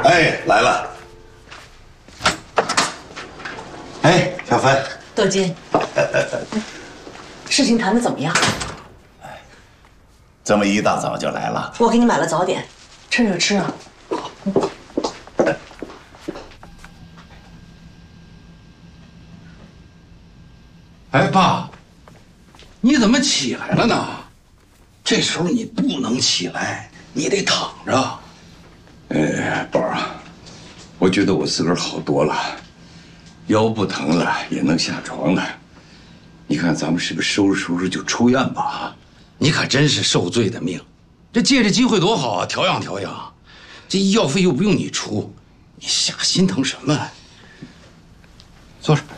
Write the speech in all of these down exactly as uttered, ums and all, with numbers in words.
哎，来了。哎，小芬， 窦金，事情谈得怎么样？ 这么一大早就来了。 我给你买了早点，趁热吃啊。 哎，爸，你怎么起来了呢？这时候你不能起来，你得躺着。 哎，宝儿，我觉得我自个儿好多了，腰不疼了，也能下床了。你看咱们是不是收拾收拾就出院吧？ 你可真是受罪的命，这借着机会多好啊，调养调养，这医药费又不用你出，你瞎心疼什么？坐着。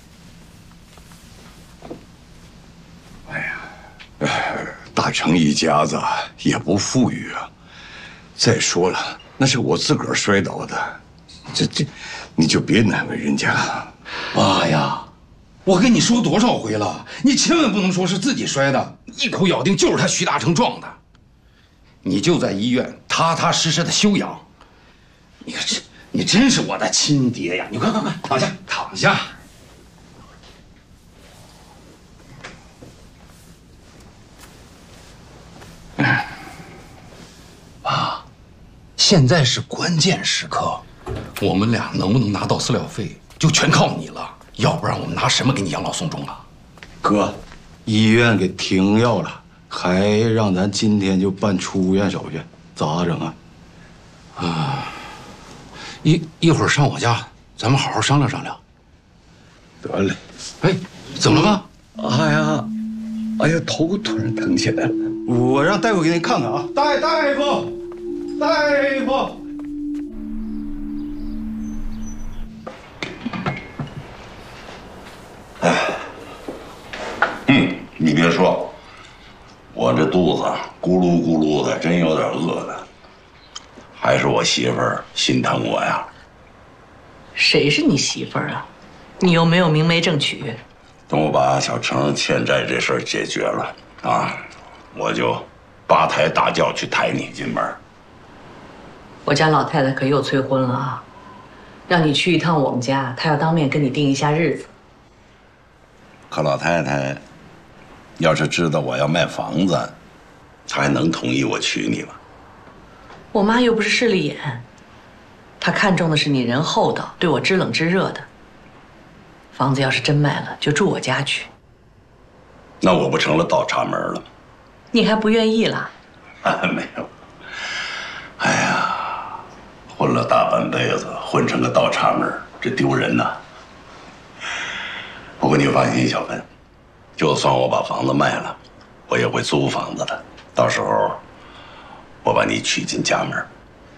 哎呀，大成一家子也不富裕啊。再说了，那是我自个儿摔倒的，这这，你就别难为人家了。 爸呀，我跟你说多少回了，你千万不能说是自己摔的，一口咬定就是他徐大成撞的。你就在医院踏踏实实的休养。你看这，你真是我的亲爹呀！你快快快，躺下，躺下。爸，现在是关键时刻，我们俩能不能拿到饲料费，就全靠你了。要不然我们拿什么给你养老送终啊？ 哥，医院给停药了，还让咱今天就办出院手续，咋整啊？ 啊，一一会儿上我家，咱们好好商量商量。 得嘞。 哎，怎么了吗？ 哎呀，哎呀，头突然疼起来了。我让大夫给你看看啊。大大夫，大夫。 嗯，你别说，我这肚子咕噜咕噜的，真有点饿了。还是我媳妇儿心疼我呀。 谁是你媳妇儿啊？你又没有明媒正娶。 等我把小程欠债这事儿解决了啊，我就八抬大轿去抬你进门。 我家老太太可又催婚了啊，让你去一趟我们家，她要当面跟你定一下日子。 可老太太要是知道我要卖房子，她还能同意我娶你吗？ 我妈又不是势利眼，她看中的是你人厚道，对我知冷知热的。房子要是真卖了，就住我家去。 那我不成了倒插门了吗？ 你还不愿意啦？ 啊，没有。哎呀，混了大半辈子，混成个倒插门，这丢人呐。不过你放心，小芬，就算我把房子卖了，我也会租房子的。到时候，我把你娶进家门。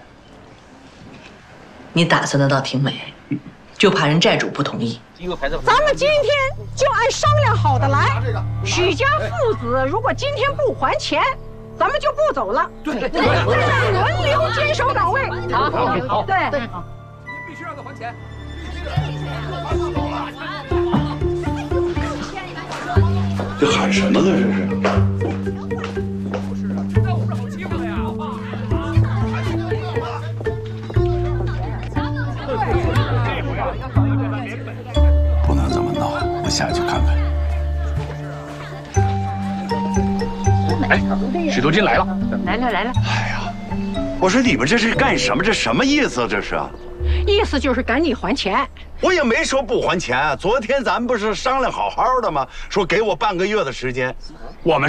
你打算的倒挺美，就怕人债主不同意。 咱们今天就按商量好的来。许家父子如果今天不还钱，咱们就不走了。对对对，轮流坚守岗位。好，好，好，对。 必须让他还钱。 这喊什么呢？这是。 是啊，知道我们是好欺负的呀。 不能这么闹，我下去看看。 哎，许多金来了， 来了来了。 哎呀，我说你们这是干什么？这什么意思？这是？ 意思就是赶你还钱。 我也没说不还钱。昨天咱们不是商量好好的吗？说给我半个月的时间，我们